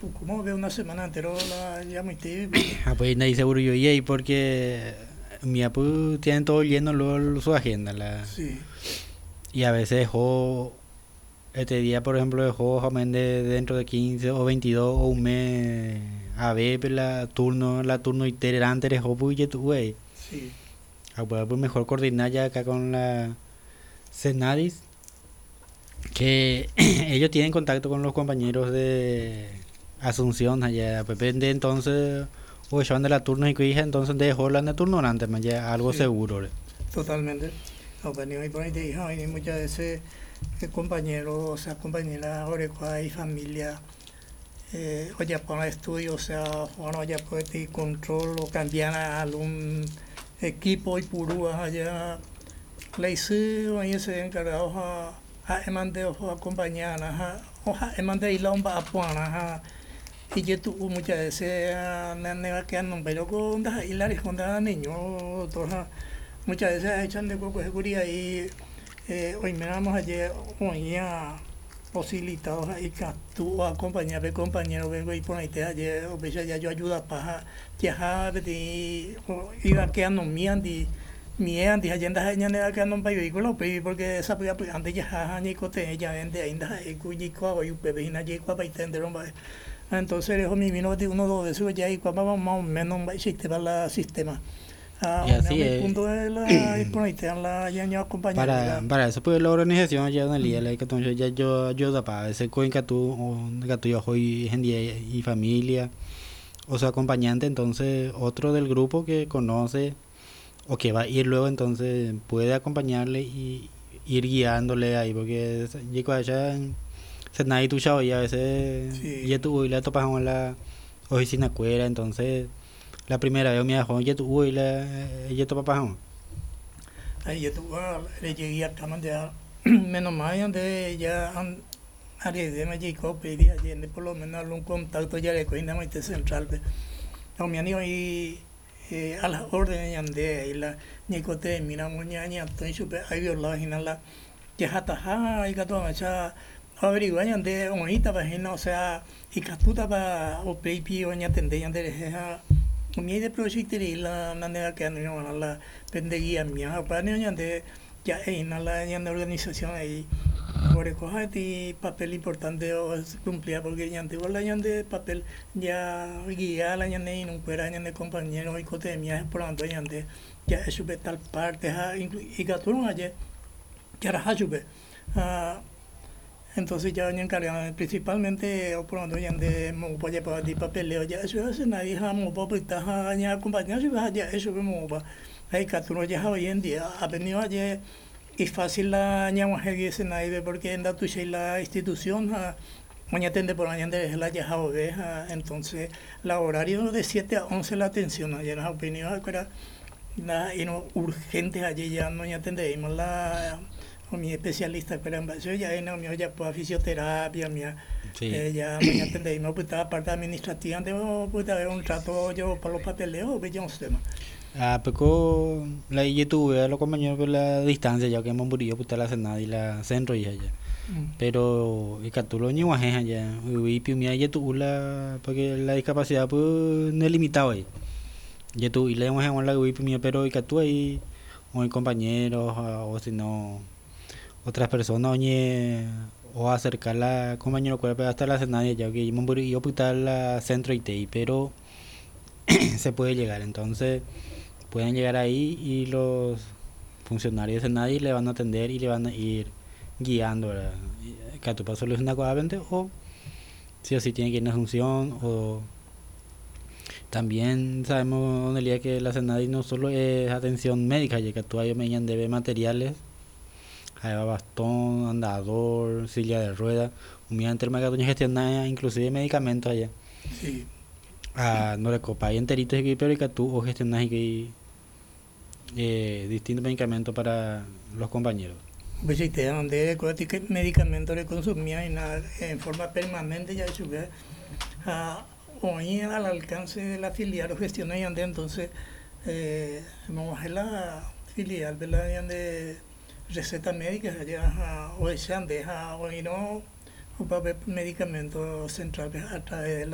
¿Cómo ve una semana entera la ya muy Ah, pues nadie seguro yo y ahí porque mi apu tienen todo lleno luego su agenda. Sí, Y a veces dejó, este día por ejemplo dejó Jomen dentro de 15 o 22 o un mes a ver pues, la turno iterante dejó pues ya tu güey. sí, A poder pues mejor coordinar ya acá con la Senadis, que ellos tienen contacto con los compañeros de Asunción allá, pues de entonces o van de la turno y que hija entonces dejó la de turno antes, más ya algo sí, seguro. totalmente. Los venido y por ahí te dije, hay muchas veces compañeros, o sea, compañeras, oreja y familia, oye, para estudio, o sea, bueno, ya puede tener control o cambiar a algún equipo y purúas allá. Le hice, ahí se encargado a emande o acompañar, o a emande y la umba apuana, y yo tuve muchas veces nega que no pero con da hilari con da niño todas muchas veces echan de poco seguridad y hoy me vamos ayer hoy ya posibilitados ahí que tú acompañar de compañero vengo y por ahí te ayer o veces ya yo ayuda para ya de iba quedando miandi miandi allá anda allá nega que no país vehículo porque esa pues antes ya ni cote ya vende ainda y cuyi kwa y bebina ya kwa para entender entonces dijo mi vino de uno dos veces ya y cuando vamos más o menos un sistema la sistema Y me así mi es. punto de la y por ahí te dan la ya ni acompañar Para eso pues la organización ya en el día mm, la que entonces ya yo ayuda para ese coin que tú o que tú yo hoy en día y familia o su acompañante entonces otro del grupo que conoce o que va a ir luego entonces puede acompañarle y ir guiándole ahí porque llego allá se nadie tu chavo y a veces sí ya tu y la topas en la oficina cuera entonces la primera vez me dijo ya tu y la ya tu papá ahí yo tuve le llegué a cama ya menos mal donde ya área de me llegó pedí ayer por lo menos algún contacto ya le coinda muy central no me han ido ahí a las órdenes ya de la ni cote mira muñaña estoy super ahí la la que hata ha y gato macha averiguar ya de onita página o sea y catuta para o baby o ya tende ya de ha mi de proyecto y la manera que no la pendeguía mía para no ya de ya en la ya de organización ahí por coger este papel importante o cumplir porque ya antiguo la ya de papel ya guía la ya de no fuera ya de compañero y cote mía por tanto ya de ya es tal parte y gato no ayer que era Hajube. Ah, entonces ya venía encargado principalmente o por donde ya de mo pa para di papeleo ya eso es nadie ha mo pa pues ya acompañar ya eso que mo pa hay que tú ya hoy en día ha venido ayer y fácil la ñama que se nadie porque en tu la institución mañana tende por mañana de la ya entonces la horario de 7 a 11 la atención ayer la opinión era y no urgentes allí ya no ya tendríamos la o mi especialista pero en base ya no mi ya pues fisioterapia mi sí. ya mañana tendríamos pues la parte administrativa de pues haber un trato yo por los papeleos pues ya un tema A poco la tuve a los compañeros por la distancia ya que hemos murido puta la senada y la centro y allá mm, pero y catulo ni guaje allá y piumia ya tu la porque la discapacidad pues no es limitado ahí ya tu y le hemos en la piumia pero y catu ahí o hay compañeros o si no otras personas oye o acercar la compañero cuerpo hasta la senada ya que hemos murido puta la centro y te pero se puede llegar entonces pueden llegar ahí y los funcionarios de nadie le van a atender y le van a ir guiando, ¿verdad? Que a tu paso es una cosa o sí o sí tiene que ir en asunción o también sabemos en el día que la Senadi no solo es atención médica, ya que tú hay debe materiales, hay bastón, andador, silla de ruedas, un día entero me gestionar inclusive medicamentos allá. sí No le copa hay enteritos y pero que tú o gestionas y distintos medicamentos para los compañeros. pues si te dan de qué medicamentos le consumía en forma permanente ya eso que hoy al alcance de la filial o gestión y entonces vamos a la filial de la de recetas médicas allá o echan deja o no o para ver medicamentos centrales a través de